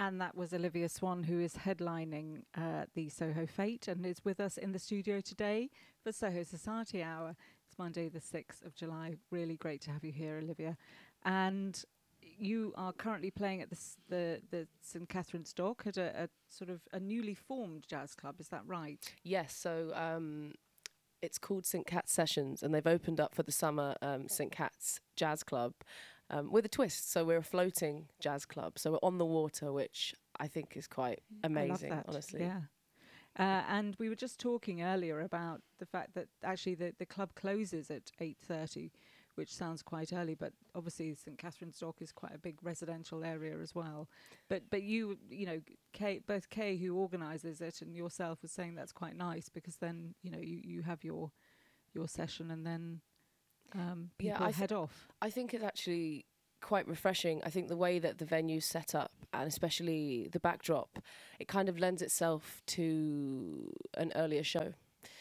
And that was Olivia Swan, who is headlining the Soho Fete and is with us in the studio today for Soho Society Hour. It's Monday, the 6th of July. Really great to have you here, Olivia. And you are currently playing at the St Catherine's Dock at a sort of a newly formed jazz club. Is that right? Yes, so it's called St Cat's Sessions, and they've opened up for the summer St Cat's Jazz Club with a twist. So we're a floating jazz club, so we're on the water, which I think is quite amazing, I love that. honestly. Yeah. And we were just talking earlier about the fact that actually the club closes at 8:30, which sounds quite early, but obviously St Catherine's Dock is quite a big residential area as well. But you know, both Kay, who organises it, and yourself was saying that's quite nice because then you have your session and then people head off. I think it's actually quite refreshing. I think the way that the venue's set up, and especially the backdrop, it kind of lends itself to an earlier show.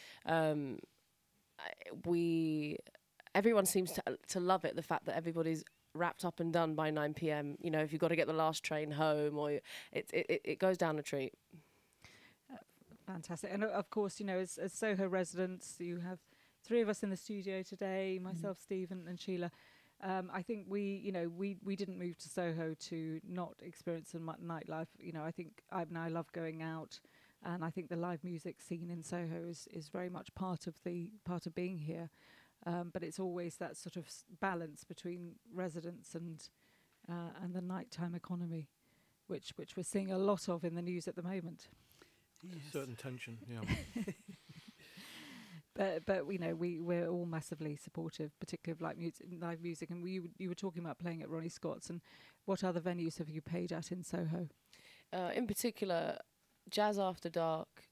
Everyone seems to love it, the fact that everybody's wrapped up and done by 9 p.m. You know, if you've got to get the last train home, or it goes down a treat. Fantastic. And of course, as Soho residents, you have three of us in the studio today, myself, Steve and Sheila. I think we didn't move to Soho to not experience some nightlife. I think I love going out, and I think the live music scene in Soho is very much part of being here. But it's always that sort of balance between residents and the nighttime economy, which we're seeing a lot of in the news at the moment. Yes. Certain tension, yeah. But we're all massively supportive, particularly of live music. And you were talking about playing at Ronnie Scott's, and what other venues have you played at in Soho? In particular, Jazz After Dark.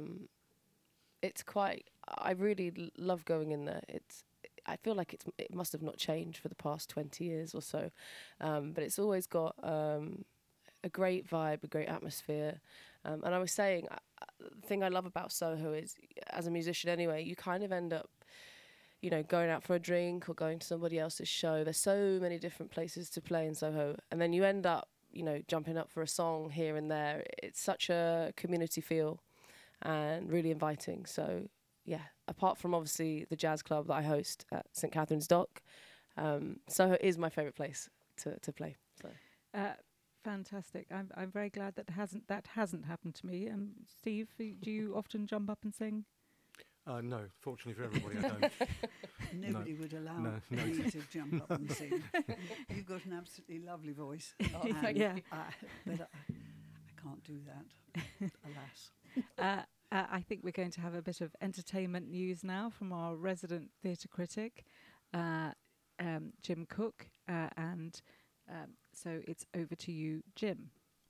I really love going in there. I feel like it must have not changed for the past 20 years or so, but it's always got a great vibe, a great atmosphere. And I was saying, the thing I love about Soho is, as a musician anyway, you kind of end up, going out for a drink or going to somebody else's show. There's so many different places to play in Soho, and then you end up, jumping up for a song here and there. It's such a community feel and really inviting. So yeah, apart from obviously the jazz club that I host at St Catherine's Dock, Soho is my favourite place to play. So. Fantastic. I'm very glad that hasn't happened to me. Steve, do you often jump up and sing? No, fortunately for everybody, I don't. Nobody would allow me to jump up and sing. You've got an absolutely lovely voice. Yeah. But I can't do that, alas. I think we're going to have a bit of entertainment news now from our resident theatre critic, Jim Cook, and so it's over to you, Jim.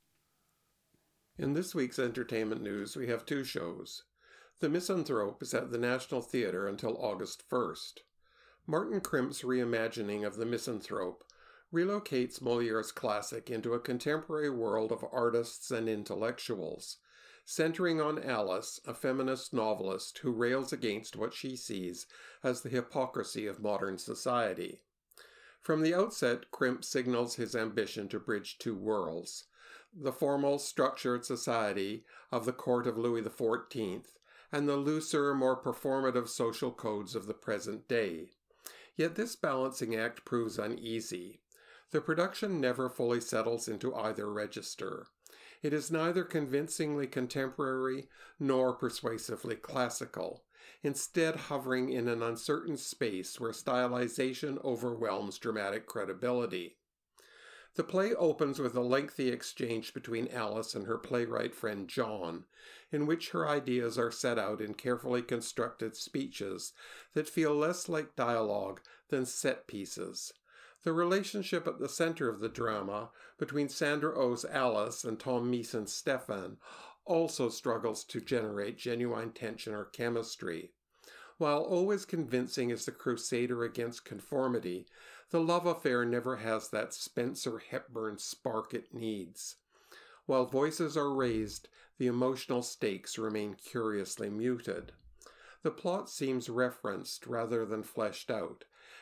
In this week's entertainment news, we have two shows. The Misanthrope is at the National Theatre until August 1st. Martin Krimp's reimagining of The Misanthrope relocates Moliere's classic into a contemporary world of artists and intellectuals, centering on Alice, a feminist novelist who rails against what she sees as the hypocrisy of modern society. From the outset, Krimp signals his ambition to bridge two worlds, the formal, structured society of the court of Louis XIV and the looser, more performative social codes of the present day. Yet this balancing act proves uneasy. The production never fully settles into either register. It is neither convincingly contemporary nor persuasively classical, instead hovering in an uncertain space where stylization overwhelms dramatic credibility. The play opens with a lengthy exchange between Alice and her playwright friend John, in which her ideas are set out in carefully constructed speeches that feel less like dialogue than set pieces. The relationship at the center of the drama between Sandra Oh's Alice and Tom Meeson's Stefan also struggles to generate genuine tension or chemistry. While always convincing as the crusader against conformity, the love affair never has that Spencer Hepburn spark it needs. While voices are raised, the emotional stakes remain curiously muted. The plot seems referenced rather than fleshed out,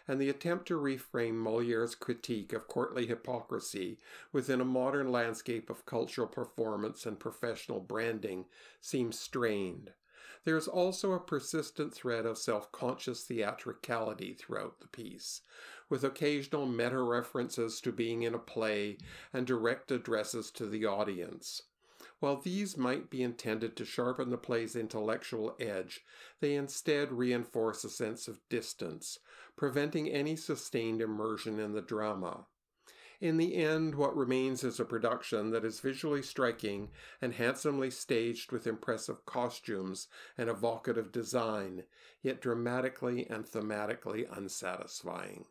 and the attempt to reframe Moliere's critique of courtly hypocrisy within a modern landscape of cultural performance and professional branding seems strained. There is also a persistent thread of self-conscious theatricality throughout the piece, with occasional meta-references to being in a play and direct addresses to the audience. While these might be intended to sharpen the play's intellectual edge, they instead reinforce a sense of distance, preventing any sustained immersion in the drama. In the end, what remains is a production that is visually striking and handsomely staged with impressive costumes and evocative design, yet dramatically and thematically unsatisfying.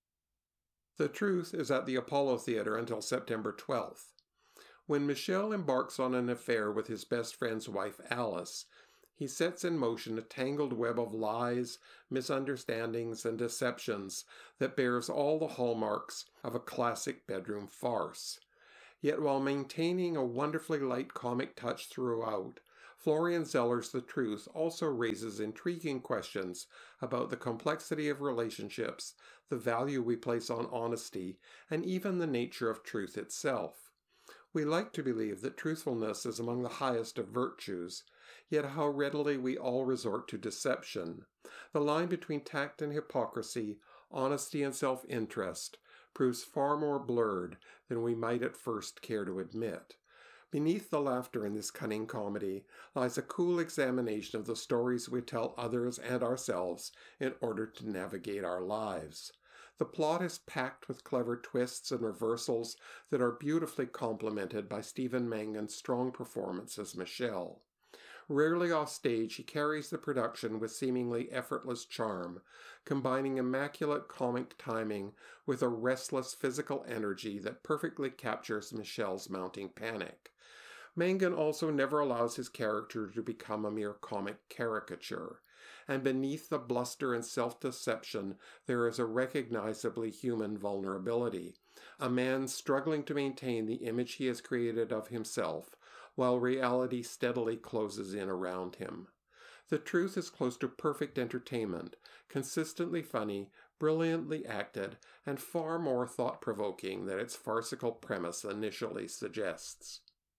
The Truth is at the Apollo Theatre until September 12th. When Michel embarks on an affair with his best friend's wife, Alice, he sets in motion a tangled web of lies, misunderstandings, and deceptions that bears all the hallmarks of a classic bedroom farce. Yet while maintaining a wonderfully light comic touch throughout, Florian Zeller's The Truth also raises intriguing questions about the complexity of relationships, the value we place on honesty, and even the nature of truth itself. We like to believe that truthfulness is among the highest of virtues, yet how readily we all resort to deception. The line between tact and hypocrisy, honesty and self-interest, proves far more blurred than we might at first care to admit. Beneath the laughter in this cunning comedy lies a cool examination of the stories we tell others and ourselves in order to navigate our lives. The plot is packed with clever twists and reversals that are beautifully complemented by Stephen Mangan's strong performance as Michel. Rarely off stage, he carries the production with seemingly effortless charm, combining immaculate comic timing with a restless physical energy that perfectly captures Michel's mounting panic. Mangan also never allows his character to become a mere comic caricature, and beneath the bluster and self-deception there is a recognizably human vulnerability, a man struggling to maintain the image he has created of himself, while reality steadily closes in around him. The Truth is close to perfect entertainment, consistently funny, brilliantly acted, and far more thought-provoking than its farcical premise initially suggests.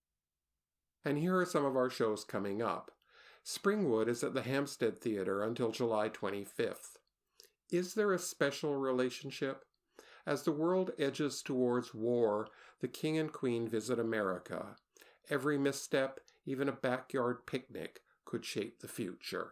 And here are some of our shows coming up. Springwood is at the Hampstead Theatre until July 25th. Is there a special relationship? As the world edges towards war, the King and Queen visit America. Every misstep, even a backyard picnic, could shape the future.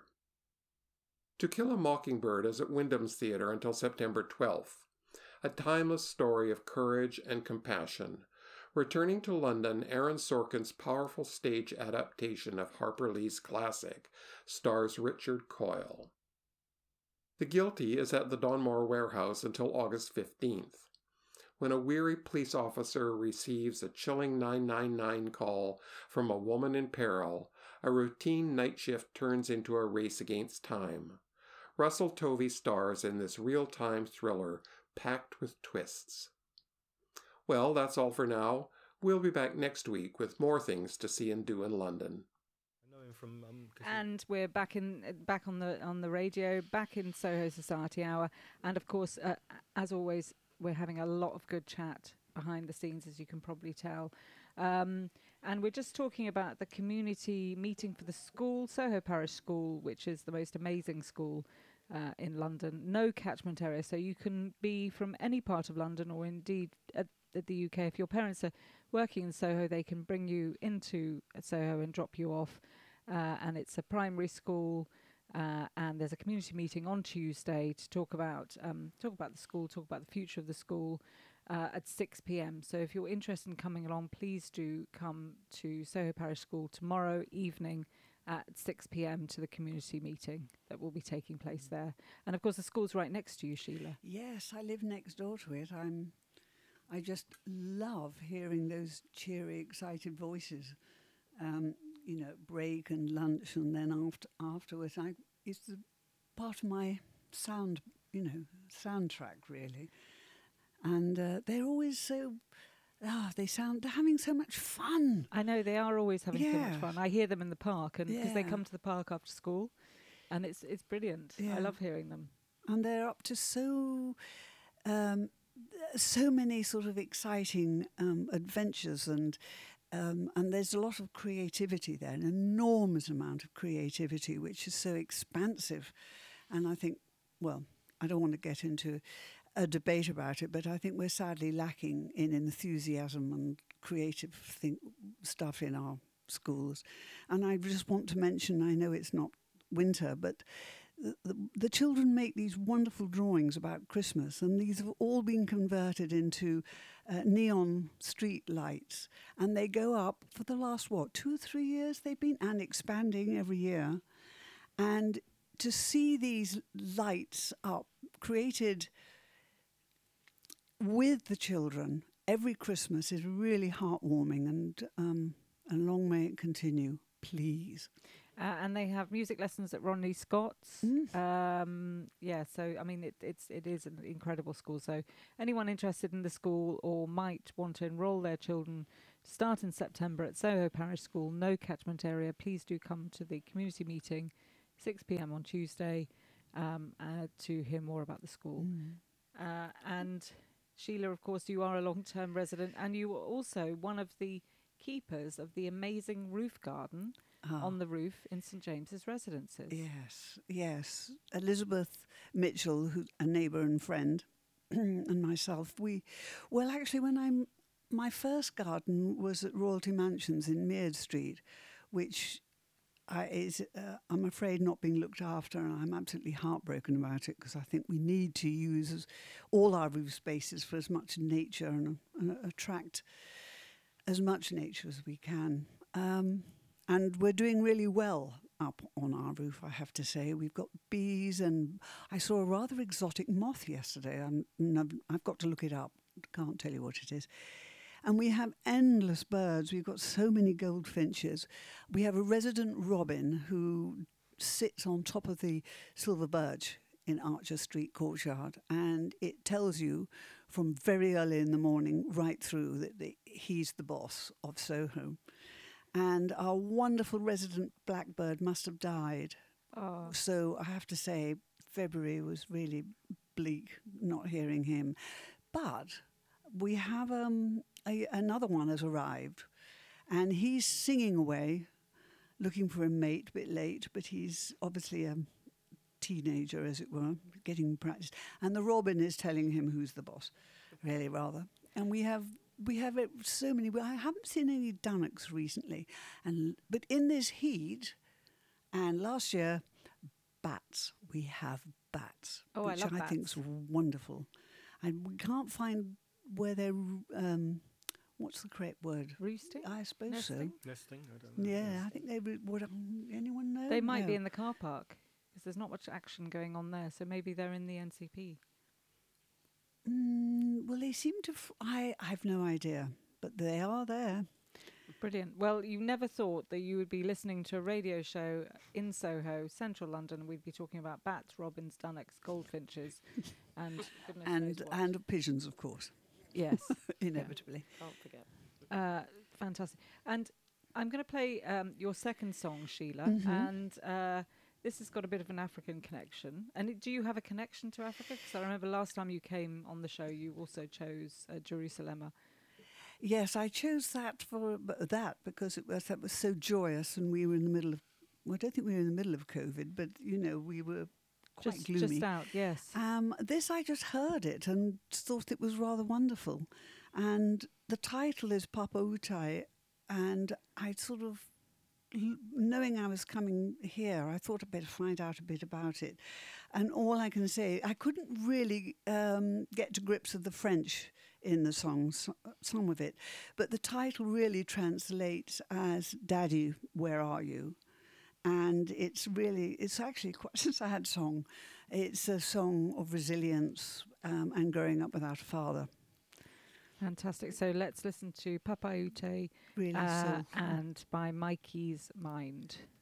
To Kill a Mockingbird is at Wyndham's Theatre until September 12th. A timeless story of courage and compassion. Returning to London, Aaron Sorkin's powerful stage adaptation of Harper Lee's classic stars Richard Coyle. The Guilty is at the Donmar Warehouse until August 15th. When a weary police officer receives a chilling 999 call from a woman in peril, a routine night shift turns into a race against time. Russell Tovey stars in this real-time thriller packed with twists. Well, that's all for now. We'll be back next week with more things to see and do in London. I know him from. And we're back on the radio, back in Soho Society Hour, and of course, as always, we're having a lot of good chat behind the scenes, as you can probably tell. And we're just talking about the community meeting for the school, Soho Parish School, which is the most amazing school in London. No catchment area, so you can be from any part of London or indeed at the UK. If your parents are working in Soho, they can bring you into Soho and drop you off. And it's a primary school, and there's a community meeting on Tuesday to talk about the school, talk about the future of the school at 6 p.m. So if you're interested in coming along, please do come to Soho Parish School tomorrow evening at 6 p.m. to the community meeting that will be taking place there. And of course, the school's right next to you, Sheila. Yes, I live next door to it. I just love hearing those cheery, excited voices. Break and lunch, and then afterwards, it's the part of my soundtrack really. And they're always so. They're having so much fun. I know they are always having so much fun. I hear them in the park, and because they come to the park after school, and it's brilliant. Yeah. I love hearing them. and they're up to so many sort of exciting adventures, and there's a lot of creativity there, an enormous amount of creativity, which is so expansive. And I think, well, I don't want to get into a debate about it, but I think we're sadly lacking in enthusiasm and creative stuff in our schools. And I just want to mention, I know it's not winter, but the children make these wonderful drawings about Christmas, and these have all been converted into neon street lights, and they go up for the last, 2 or 3 years they've been, and expanding every year. And to see these lights up created with the children every Christmas is really heartwarming, and long may it continue, please. And they have music lessons at Ronnie Scott's. So I mean, it is an incredible school. So anyone interested in the school or might want to enrol their children to start in September at Soho Parish School, no catchment area, please do come to the community meeting, 6 p.m. on Tuesday, to hear more about the school. And Sheila, of course, you are a long-term resident, and you are also one of the keepers of the amazing roof garden on the roof in St James's Residences. Yes. Elizabeth Mitchell, who's a neighbour and friend, and myself, my first garden was at Royalty Mansions in Meard Street, which is, I'm afraid, not being looked after, and I'm absolutely heartbroken about it, because I think we need to use all our roof spaces for as much nature and attract as much nature as we can. And we're doing really well up on our roof, I have to say. We've got bees, and I saw a rather exotic moth yesterday. I've got to look it up. Can't tell you what it is. And we have endless birds. We've got so many goldfinches. We have a resident robin who sits on top of the silver birch in Archer Street courtyard, and it tells you from very early in the morning right through that he's the boss of Soho. And our wonderful resident blackbird must have died. Oh. So I have to say, February was really bleak not hearing him. But we have another one has arrived, and he's singing away, looking for a mate, a bit late, but he's obviously a teenager, as it were, getting practice. And the robin is telling him who's the boss, really, rather. And we have so many. I haven't seen any dunnocks recently, but in this heat, and last year, bats. We have bats, which I think is wonderful. And we can't find where they're. What's the correct word? Roosting? I suppose Nesting? so. Nesting, I don't know. Yeah, I think they would. Anyone know? They might No. be in the car park, because there's not much action going on there. So maybe they're in the NCP. Well, they seem to. I've no idea, but they are there. Brilliant. Well, you never thought that you would be listening to a radio show in Soho, central London. We'd be talking about bats, robins, dunnocks, goldfinches, and goodness knows what. And pigeons, of course. Yes, Inevitably. Can't forget. Fantastic. And I'm going to play your second song, Sheila, Mhm. and this has got a bit of an African connection. And do you have a connection to Africa? Because I remember last time you came on the show, you also chose Jerusalem. Yes, I chose that because that was so joyous, and we were in the middle of. Well, I don't think we were in the middle of COVID, but we were quite gloomy. Just out, yes. This, I just heard it and thought it was rather wonderful. And the title is Papa Utai, and I sort of, knowing I was coming here, I thought I'd better find out a bit about it. And all I can say, I couldn't really get to grips with the French in the song, some of it, but the title really translates as Daddy, Where Are You? And it's actually quite a sad song. It's a song of resilience and growing up without a father. Fantastic. So let's listen to Papa Ute Really soulful. and by Mikey's Mind.